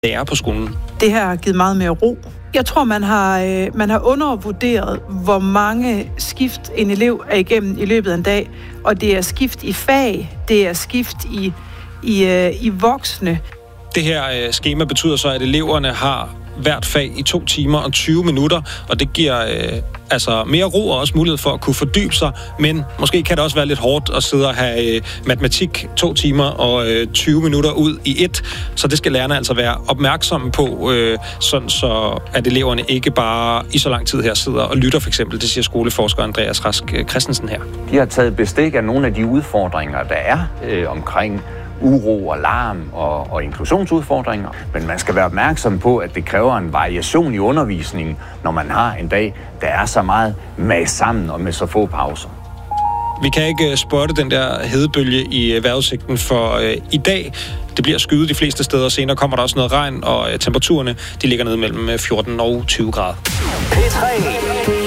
lærer på skolen? Det her har givet meget mere ro. Jeg tror, man har undervurderet, hvor mange skift en elev er igennem i løbet af en dag. Og det er skift i fag, det er skift i voksne. Det her skema betyder så, at eleverne har hvert fag i 2 timer og 20 minutter, og det giver mere ro og også mulighed for at kunne fordybe sig, men måske kan det også være lidt hårdt at sidde og have matematik 2 timer og 20 minutter ud i et, så det skal lærerne altså være opmærksomme på, sådan så at eleverne ikke bare i så lang tid her sidder og lytter for eksempel, det siger skoleforsker Andreas Rask Christensen her. De har taget bestik af nogle af de udfordringer, der er omkring uro og larm og inklusionsudfordringer. Men man skal være opmærksom på, at det kræver en variation i undervisningen, når man har en dag, der er så meget med sammen og med så få pauser. Vi kan ikke spotte den der hedebølge i vejrudsigten for i dag. Det bliver skyet de fleste steder. Senere kommer der også noget regn, og temperaturerne de ligger nede mellem 14 og 20 grader. P3